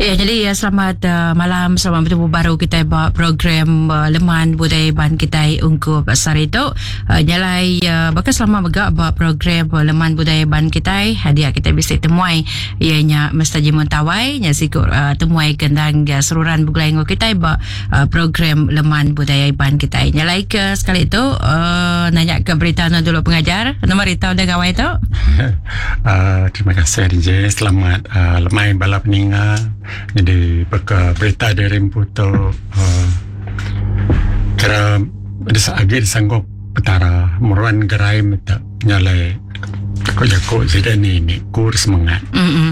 Ya, jadi selamat malam, selamat bertemu baru kita buat program Leman Budaya Ban kita ungkup Sarito. Nyalai bakal selamat begak buat program Leman Budaya Ban kita. Hadiah kita bisa temuai ianya Mestaji Mentawai nya sikut temuai kendang seruran buglaingo kita buat program Leman Budaya Ban kita. Nyalai ke sekali itu nanya ke berita dulu pengajar. Nama berita udah gawai tu. Terima kasih DJ. Selamat lemai balap ninga. Jadi berita dari Mputo kira agak disanggup petara muruan gerai minta nyalai kok jadi ni kur semangat.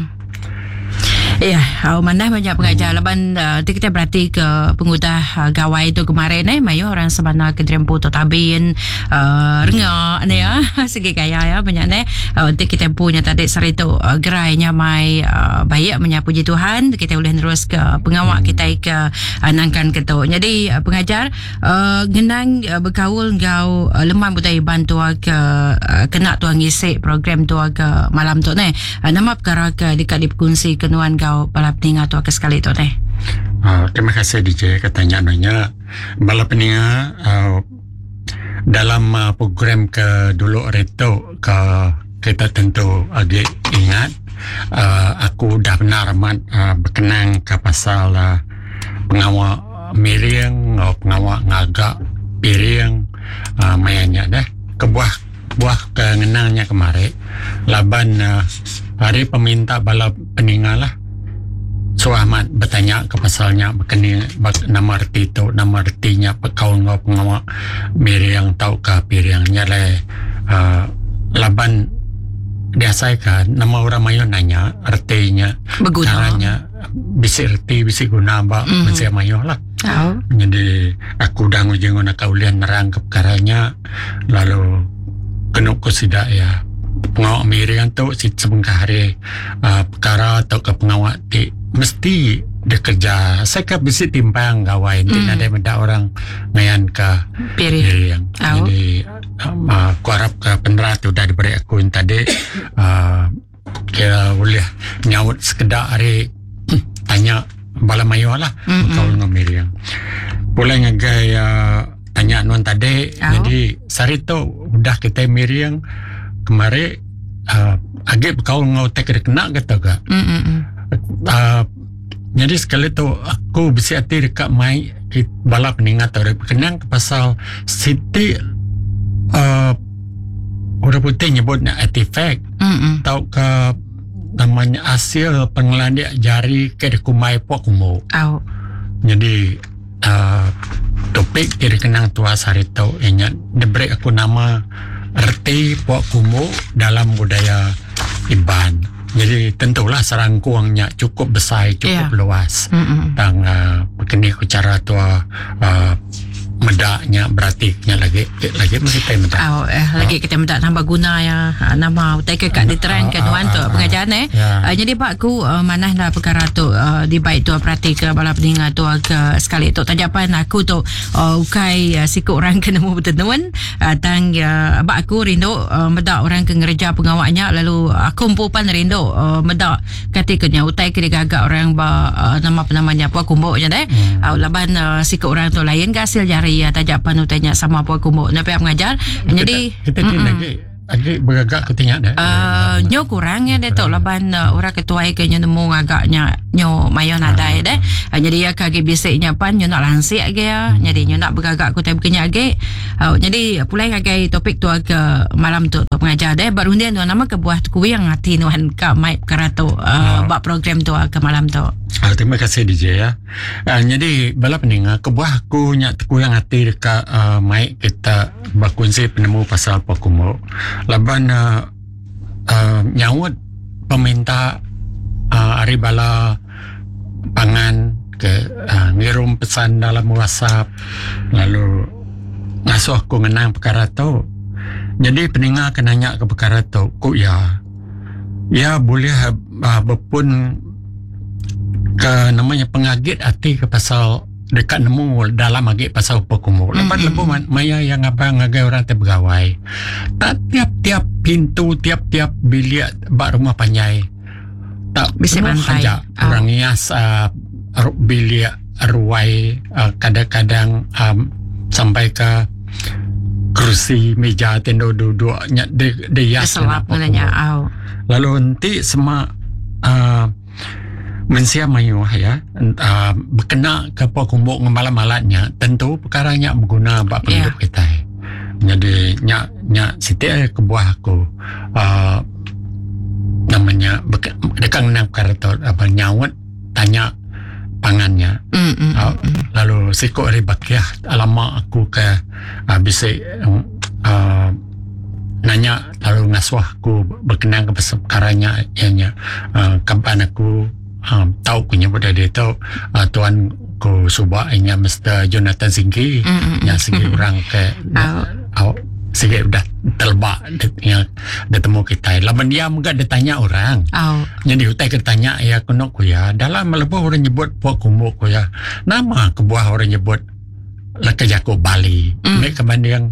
Ya, mana banyak pengajar leban kita berarti ke pengudah gawai itu kemarin mayu orang sebana ke Drempu tu tabin rengak ni ya segi kaya ya banyak ni untuk kita punya tadi sari tu gerainya mai baik menyapu puji Tuhan kita boleh terus ke pengawak kita ke nangkan ketu. Jadi pengajar genang berkaul ngau Leman Budaya Ban tu ke kena tu ngisi program tu ke malam tu ni nama perkara ke dekat dipkunsi kenuan balap peninga tu ke sekali tu teh. Terima kasih DJ katanya nanya balap peninga dalam program ke dulu itu kita tentu agak ingat aku dah benar amat berkenang ke pasal pengawal miring pengawal ngagak piring mayanya dah buah kengenangnya kemarin laban hari peminta balap peninga lah. So Ahmad bertanya ke pasalnya berkini nama arti tu nama artinya pekau ngau pengawak miriang tau ke piringnya le laban diasaikan nama orang mayu nanya artinya caranya bisi arti bisi guna bisi mayu lah. Jadi aku dah ngujung nak kaulian nerang ke perkaranya lalu kenuk ko sidak ya pengawak miriang tu sebengkah hari perkara atau ke pengawak ti mesti dia kerja saya ke bisi timpang gawai nanti ada benda orang ngayan ke piring jadi aku harap ke penerat tu dah diberi aku yang tadi kira boleh nyawut sekedar hari tanya bala mayu lah kau dengan miring boleh ngagai tanya nuan tadi jadi sari tu udah kita miring kemarin agak kau ngau tak kena kata ke jadi sekali tu aku bisa hati dekat mai balap peningat atau kenang pasal Siti orang putih nyebutnya artifact tau ke namanya hasil pengelan dia jari ke kumai pok kumo jadi topik kira kenang tua sari tau ingat diberi aku nama erti pok kumo dalam budaya Iban. Jadi tentulah sarangkuangnya cukup besar, cukup luas. Dan begini cara tua medaknya berarti lagi mesti kita medak. Lagi kita medak tambah guna ya nama utai ke diterangkan tuan tu pengajaran jadi pak aku manah dah perkara tu di baik tu perhati ke balap peninga tu ke sekali tu tajapan aku tu ukai sikut orang kena mu bertenuan tang abak aku rindu medak orang ke ngereja pengawaknya lalu aku umpupan rindu medak katikanya utai ke digagak orang nama namanya puak kumbuk je deh laban sikut orang tu lain ke hasil jari ya tajapan utanya sama puak kumbuk nak payah mengajar jadi kita lagi beragak ketinyak dah nyo kurang ya tu laban orang ketua ke nyo nemu agaknya nyo mayon ada deh jadi ya kage bisiknya pan nyo nak lansik age ya jadi nyo nak beragak ku tai bekenya age jadi pulai kage topik tu ke malam tu pengajar deh baru dia nama ke buah kuwi yang hati nuan ka mai perkara tu bak program tu ke malam tu. Terima kasih DJ ya. Jadi balap peninga kebuah aku nyak teku yang hati dekat mai kita berkongsi penemu pasal pokumo. Laban nyawut peminta hari bala pangan ke ngirim pesan dalam WhatsApp lalu ngasuh aku ngenang perkara tu. Jadi peninga kena nanya ke perkara tu ku ya boleh berpun ke namanya pengagit hati ke pasal dekat nemu dalam agak pasal pokumo. Lepas lepas maya yang apa ngagai orang tak tiap-tiap pintu tiap-tiap bilik bak rumah panjai tak Bisa penuh bantai. saja orang hias bilik ruai kadang-kadang sampai ke kursi meja tenda duduknya dia Keselap nanya. lalu nanti semua mensia mayu ya berkena ke pokok malam-malamnya tentu perkaranya berguna bak penduduk kita. Jadi nya setiap ke buah aku namanya dekang nak kartu apa nyawat tanya pangannya. Lalu siko ribakiah alama aku ke bisa nanya lalu ngasuh aku berkenaan ke perkaranya ianya kapan aku tahu punya pada dia tahu tuan ku subak inya Mr. Jonathan Singki yang segi orang ke segi udah telbak yang ketemu kita laban dia juga ditanya orang jadi utai ketanya ya kuno ku ya dalam melebuh orang nyebut puak kumuk ku ya nama kebuah orang nyebut lekajaku Bali mereka kebanding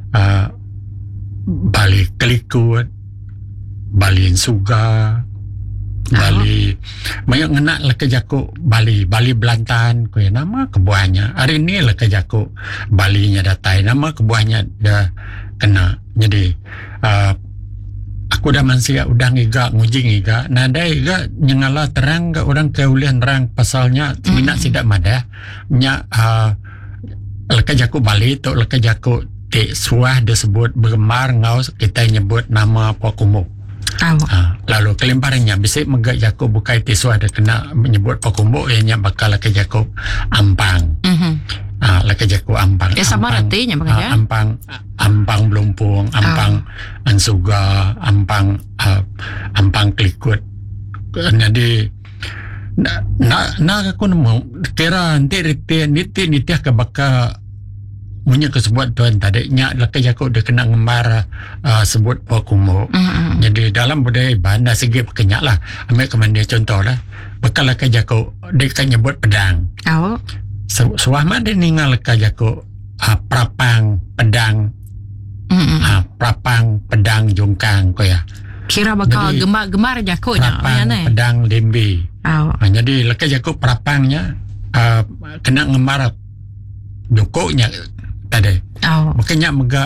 Bali Kelikut Bali Suga Bali banyak ngenak lekajaku Bali Belantan ku ya nama kebuahnya hari ini lekajaku Balinya datai nama kebuahnya dah kena jadi aku dah mansia udang iga ngujing iga nada iga nyengala terang ke orang keulian terang pasalnya minat sidak mada nya lekajaku Bali tu lekajaku ti suah disebut bergemar ngau kita nyebut nama Pokumuk. Lalu kelimparannya bisa megak Jakob bukai tisu ada kena menyebut Pokumuk ianya bakal lekajaku Ampang. Lekajaku Ampang. Sama artinya makanya. Ampang Belumpung, Ampang Ansuga, Ampang Kelikut. Jadi nak aku nemu kira niti ke baka punya kesebut tuan tadi nya lekajaku dia kena ngembar sebut Pokumuk. Jadi dalam budaya Banda segi kenyak lah ambil kemandia contoh lah bakal lekajaku dia kan nyebut pedang. Suahma dia ningal lekajaku prapang pedang prapang pedang jungkang ko ya kira bakal gemar jakonya prapang pedang lembi. Jadi lekajaku prapangnya kena ngembar jokonya tadi. Makanya mega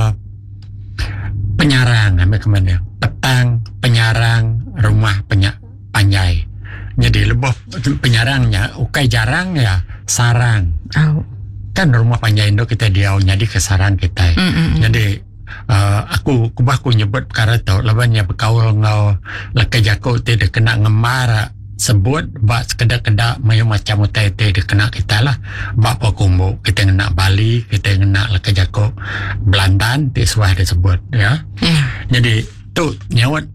penyarang ambil kemana petang penyarang rumah panjai. Jadi lebih penyarangnya ukai jarang ya sarang. Kan rumah panjai itu kita diau jadi ke sarang kita. Jadi aku nyebut perkara tu lawannya berkaul ngau lekajaku tidak kena ngemara sebut bak sekedar-kedar mayu macam utai dia kena kita lah bak Pokumuk kita kena Bali kita kena lekajaku Belantan dia suah dia sebut ya. Jadi tu nyawat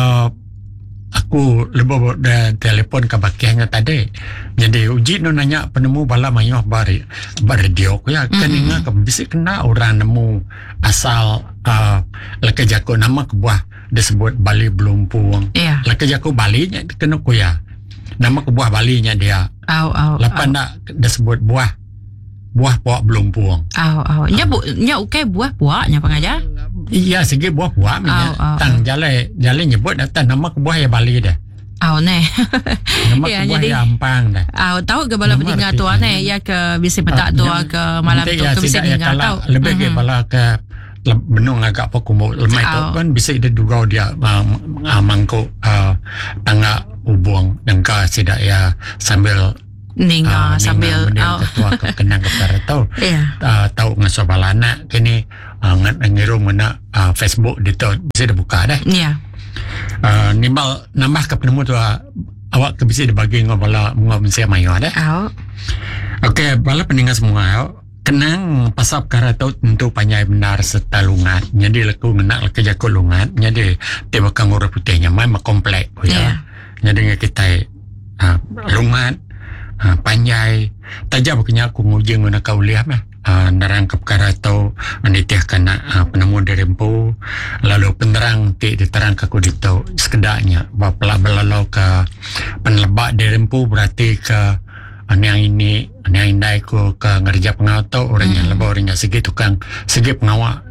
aku lebih telefon ke bakiannya tadi. Jadi uji no nanya penemu bala mayu radio ku ya keninga ke bisa kena orang nemu asal lekajaku nama kebuah disebut Bali Belumpung. Lekajaku Bali nya kena ku ya nama kebuah Bali nya dia. Lepas nak disebut buah puak Belumpung. Nya ukai buah puaknya pengajar. Iya segi buah puak nya. Tang jale nyebut datang nama kebuah ya Bali dah. Nama kebuah ya Ampang dah. Tahu ke bala peninggal tu ne ya ke bisa petak tu ke malam tu ke bisa tinggal tahu. Lebih ke bala ke benung agak Pokumuk lemai tu kan bisa dia duga dia mangkuk tangga ubung dan ka sidak ya sambil sambil ketua kenang kepada tahu ngasobalana kini ngirum mana Facebook itu bisa dibuka dah. Nimbal nambah ke penemu tu awak ke bisa dibagi ngobala mensia mayu dah. Okey, bala peninggal semua kenang pasal perkara tu tentu panjai benar serta lungat. Jadi laku ngenak lekajaku lungat. Jadi tiba kang urut putihnya main komplek ya. Jadi kita lungat panjai tajam bukannya aku nguji guna kauliah mah nerang ke perkara tu menitih kena penemu derempu lalu penerang diterang ke kudito sekedarnya bapak belalau ke penlebak derempu berarti ke yang ini yang indai ku ke ngerja pengawal tu orangnya lebih orangnya segi tukang segi pengawal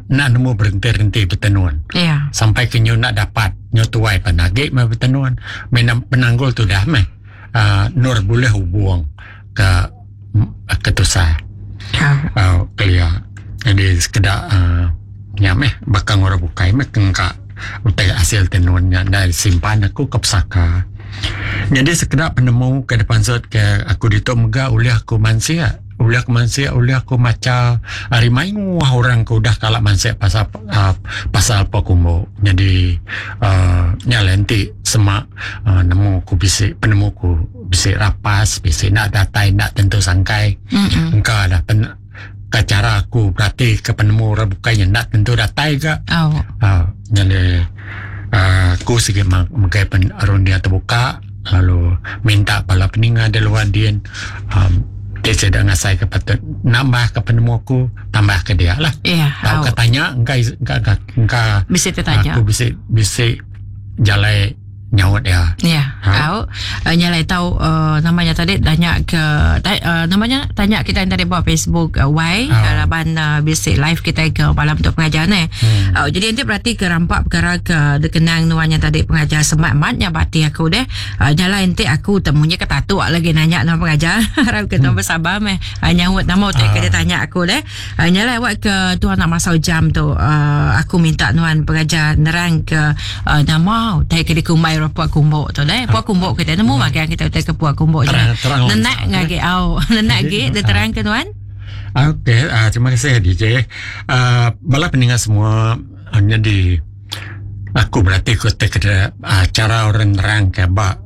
nak nemu berhenti bertenuan. Ya. Sampai ke nyo nak dapat nyo tuai panagik mah bertenuan. Penanggul tu dah meh. Nur boleh hubung ke tusa. Kelia. Jadi sekedar meh bakang orang bukai meh kengka utai hasil tenuannya dari simpan aku ke pesaka. Jadi sekedar penemu ke depan sot ke aku ditok mega oleh aku mansia. Oleh aku maca harimai wah orang ku dah kalak mansia pasal pakumbo. Jadi nyalenti semak nemu ku bisik penemu ku bisik rapas bisik nak datai nak tentu sangkai. Engkau dah cara aku berarti ke penemu rebukai yang nak tentu datai ke. Jadi aku sikit magai arundia terbuka lalu minta pala peninga di luar dia dia sedang ngasai kepada nambah ke penemu aku tambah ke dia lah. Tahu katanya engkau bisa ditanya aku bisa jalai nyawat dia. Tahu nyalai tahu namanya tadi tanya ke namanya tanya kita yang tadi buat Facebook why laban bisik live kita ke malam untuk pengajar ni. Jadi nanti berarti ke rampak perkara ke dekenang nuanya tadi pengajar semat-matnya bati aku deh. Nyalai nanti aku temunya ke tatu lagi nanya nama pengajar. Harap kita bersabar meh nyawat nama tu dia tanya aku deh. Nyalai awak ke tuan nak masau jam tu aku minta nuan pengajar nerang ke nama tadi ke dikumai puak kumbuk tu deh. Puak kumbuk kita nemu makan kita ke puak kumbuk je. Nenak ngage nenak ge dia terang ke tuan. Okey, terima kasih DJ. Bala pendengar semua jadi aku berarti aku kena cara orang nerang ke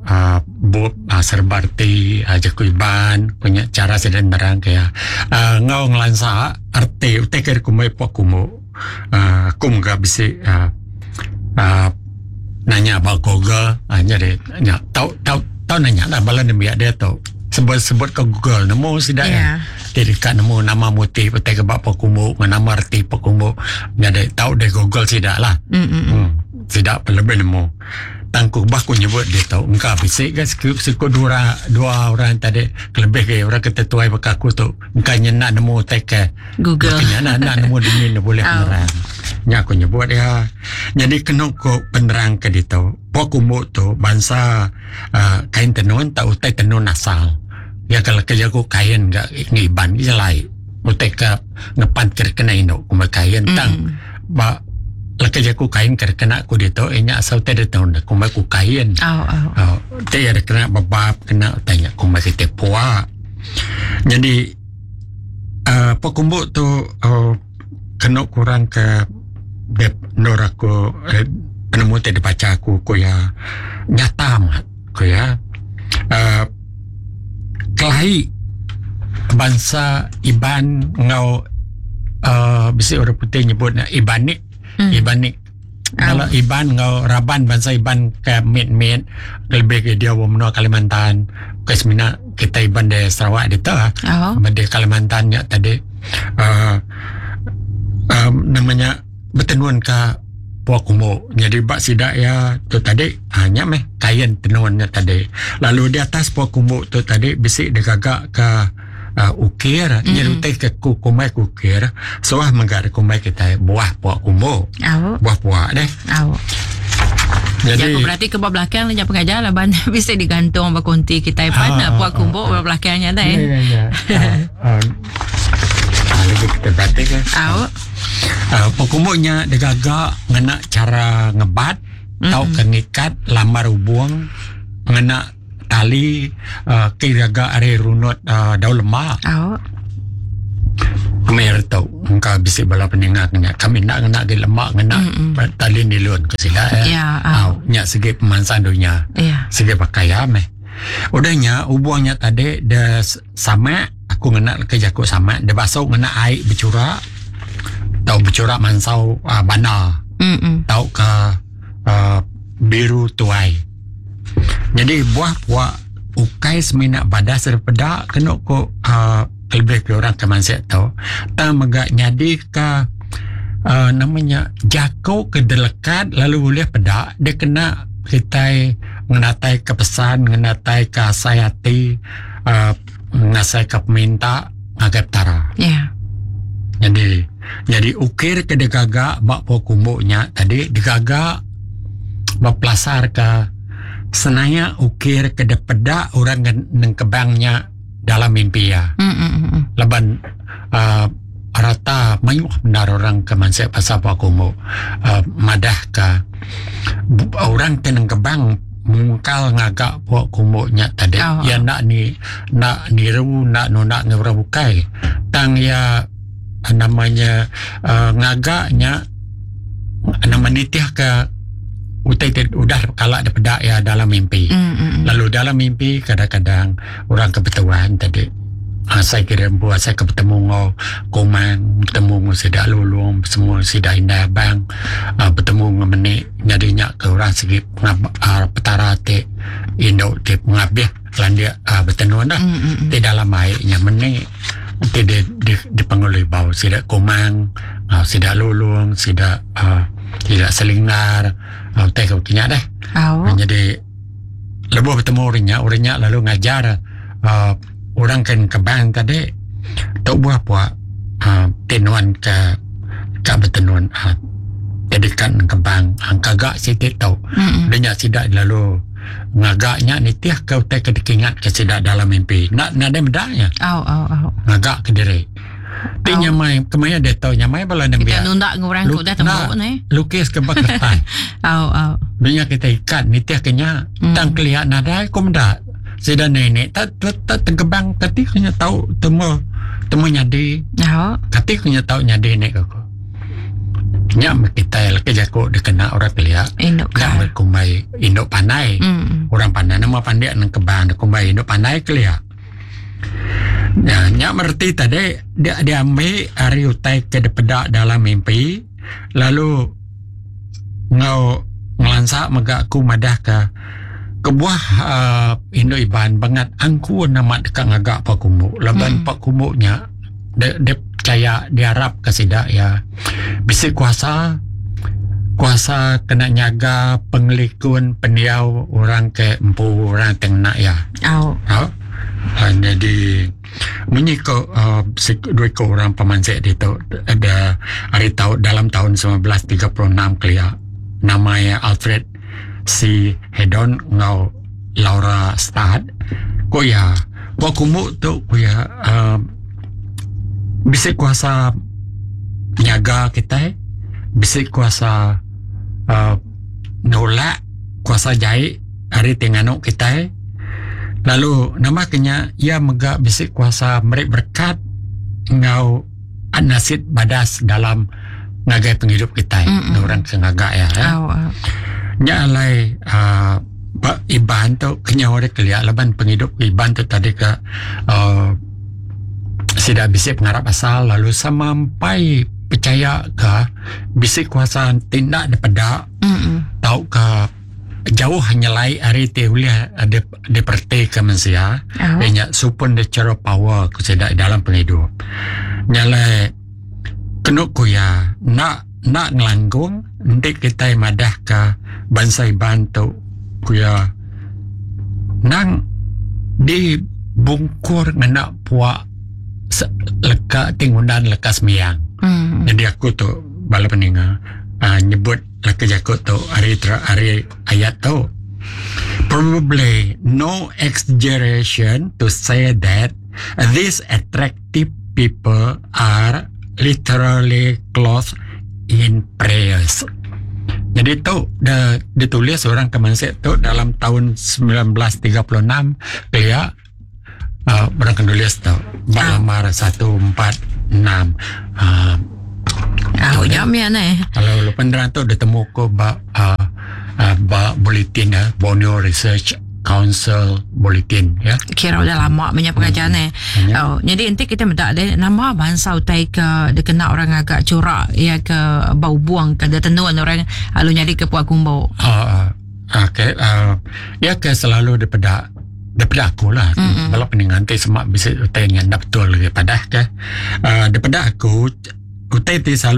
serbarti jakuiban punya cara sedang nerang ke ngau ngelansa arti utek kumai puak kumbuk. Aku enggak bisa nanya about Google jadi tahu nanya lah bala dia dia tahu sebut ke Google nemu sidak jadi kan nemu nama motif petai ke bapa kumbuk nama arti pakumbuk jadi tahu deh Google sidak lah sidak pelebih nemu tangku baku nyebut dia tahu engkau bisik kan suku dua orang tadi kelebih ke orang ketetuai bakaku tu engkau nak nemu take Google nak nemu dini boleh penerang nya aku nyebut dia jadi kena ko penerang ke dia tahu pakumbuk tu bangsa kain tenun tahu utai tenun asal ya kalau kerja aku kain gak ngiban jelai utai ke ngepan kena indok kumai kain tang kerja aku kain kena aku dia tahu nya asal tadi tahun kumai ku kain dia ada kena babab kena tanya kumai kita puak jadi pakumbuk tu kena kurang ke nur aku penemu tadi baca aku ya nyata amat ya kelahi bangsa Iban ngau bisa orang putih nyebutnya Ibanik kalau Iban ngau Raban bangsa Iban ke mit lebih ke dia menua Kalimantan kesmina kita Iban di Sarawak di di Kalimantan ya tadi namanya bertenuan ke puak kumbuk jadi bak sidak ya tu tadi hanya kain tenuannya tadi lalu di atas puak kumbuk tu tadi bisik dia gagak ke ukir nyerutai ke kumai ukir soah menggar kumai kita buah puak kumbuk buah puak deh jadi berarti ke belakang lenyap pengajar laban bisa digantung berkonti kita ipan puak kumbuk belakangnya deh lagi kita berarti kan pokoknya dia gagak ngena cara ngebat tau kengikat lamar hubung ngena tali kiraga are runut daun lemak kami tahu engkau bisa bala peningaknya kami nak ngena ke lemak ngena tali nilun ke sila nya segi pemansan dunia segi pakai udahnya hubungnya tadi dah sama aku ngena kerja aku sama dia basuh ngena air bercurak tahu bercurak mansau bana tahu ke biru tuai jadi buah ukai semina badas daripada kena ko lebih ke orang ke mansia tahu tak megak nyadi ke namanya jakau ke delekat lalu boleh pedak dia kena kita mengatai ke pesan mengatai ke sayati ngasai ke peminta agak tara jadi Jadi ukir ke degagak bak po kumuknya tadi degagak bak pelasar ke senaya ukir ke depedak orang neng kebangnya dalam mimpi ya. Leban rata mayuh benar orang ke mansek pasal po kumuk madah ke orang ke neng kebang mungkal ngagak po kumuknya tadi ya nak niru nak ngerabukai tang ya namanya ngagaknya nama nitih ke udah kalak daripada ya dalam mimpi. Lalu dalam mimpi kadang-kadang orang kebetulan tadi saya kira buat saya ketemu ngau komang, bertemu ngau sidak lulung, semua sidak indah bang, bertemu ngau menik nyadinya ke orang segi petara te Indo te pengabih landia bertemu dah di dalam airnya menik tidak dipanggil bau sidak komang, sidak lulung, sidak selingar, teh kau kinya dah. Jadi lebih bertemu orangnya lalu ngajar orang kan kebang tadi tak buah puak tenuan ke bertenuan dedikan kebang kagak sidik tau dia sidak lalu ngagaknya nitih kau teh kedikingat ke sidak dalam mimpi nak ada medaknya ngagak ke diri dia nyamai kemaya dia tahu nyamai bala nambi kita nundak ngurang tu dah temu ni lukis ke kertas dia kita ikat nitih kenya tang kelihat nada kau mendak sida nenek tak tergebang ketik hanya tahu temu nyadi ketik hanya tahu nyadi nek aku nyam kita laki jago dikena orang kelihat nak kumai indok pandai orang pandai nama pandai nang kebang kumai indok pandai kelihat nyak merti tadi dia ambil hari utai ke depedak dalam mimpi lalu ngau ngelansak megak ku madah ke kebuah Indo Iban banget angku nama dekat ngagak Pak Kumuk leban Pak Kumuknya dia percaya diharap ke sidak ya bisa kuasa kena nyaga pengelikun pendiau orang ke empu orang tengnak ya jadi menyiko dua orang pemansek itu ada hari tahu dalam tahun 1936 kelia namanya Alfred si Hedon ngau Laura Stad ko ya ko kumuk tu ko ya bisa kuasa nyaga kita bisa kuasa nolak kuasa jahit hari tengano kita lalu nama kenya ia mega bisa kuasa merik berkat ngau nasid badas dalam ngagai penghidup kita orang sengaga ya nyalai Iban tu kenya orang kelihat leban penghidup Iban tu tadi ke sida bisik pengarap asal lalu sampai percaya ke bisik kuasa tindak daripada tahu ke jauh hanya lai hari tehulia ada diperti ke manusia banyak supernatural power kusida dalam penghidup nyalai kenuk kuya nak ngelanggung nanti kita madah ke bangsa bantu kuya nang di bungkur ngena puak leka tingundan lekas miang jadi aku tu bala peninga nyebut leka jakut tu hari ayat tu probably no exaggeration to say that these attractive people are literally clothed in prayers. Jadi tu ditulis orang Kemansek tu dalam tahun 1936 dia orang penulis tu Balamar 146 jamnya ni kalau lu penderan tu ditemu ko ba bulletin Borneo Research Council bulletin ya. Kira udah lama banyak pengajian ni. Jadi nanti kita mendak ada nama bangsa utai ke dikena orang agak corak ya ke bau buang ke tenuan orang lalu nyari ke Puak Kumbau. Okay. Ya ke selalu daripada aku lah. Kalau peninganti semak bisa utai yang betul daripada ke daripada aku utai selalu